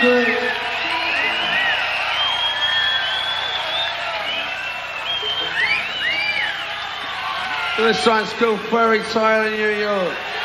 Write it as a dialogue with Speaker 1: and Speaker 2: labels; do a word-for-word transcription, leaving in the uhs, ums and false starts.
Speaker 1: Secret. This one's called Fairy Tale in New York.